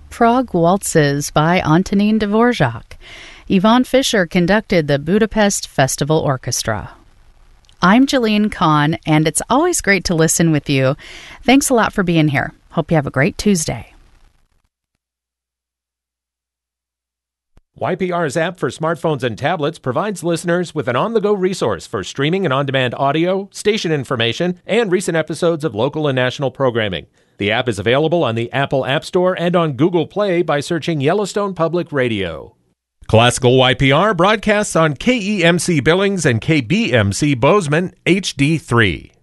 Prague Waltzes by Antonin Dvorak. Yvonne Fisher conducted the Budapest Festival Orchestra. I'm Jillian Kahn, and it's always great to listen with you. Thanks a lot for being here. Hope you have a great Tuesday. YPR's app for smartphones and tablets provides listeners with an on-the-go resource for streaming and on-demand audio, station information, and recent episodes of local and national programming. The app is available on the Apple App Store and on Google Play by searching Yellowstone Public Radio. Classical YPR broadcasts on KEMC Billings and KBMC Bozeman HD3.